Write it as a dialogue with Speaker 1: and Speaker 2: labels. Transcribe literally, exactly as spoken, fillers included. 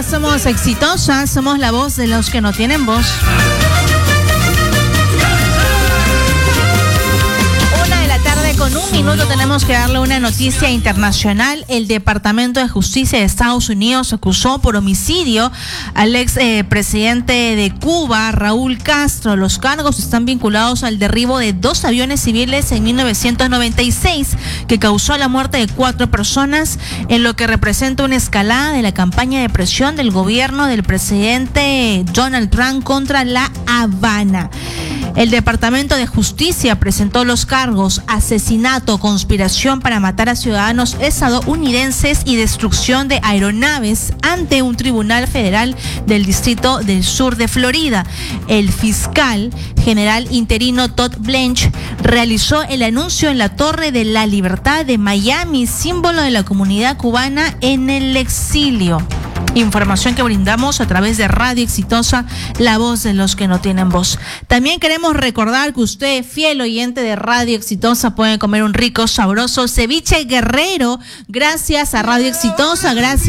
Speaker 1: somos exitosas, somos la voz de los que no tienen voz. Con un minuto tenemos que darle una noticia internacional. El Departamento de Justicia de Estados Unidos acusó por homicidio al ex eh, presidente de Cuba, Raúl Castro. Los cargos están vinculados al derribo de dos aviones civiles en mil novecientos noventa y seis que causó la muerte de cuatro personas, en lo que representa una escalada de la campaña de presión del gobierno del presidente Donald Trump contra La Habana. El Departamento de Justicia presentó los cargos: asesinato, conspiración para matar a ciudadanos estadounidenses y destrucción de aeronaves ante un tribunal federal del Distrito del Sur de Florida. El fiscal general interino Todd Blanche realizó el anuncio en la Torre de la Libertad de Miami, símbolo de la comunidad cubana en el exilio. Información que brindamos a través de Radio Exitosa, la voz de los que no tienen voz. También queremos recordar que usted, fiel oyente de Radio Exitosa, puede comer un rico, sabroso ceviche guerrero gracias a Radio Exitosa, gracias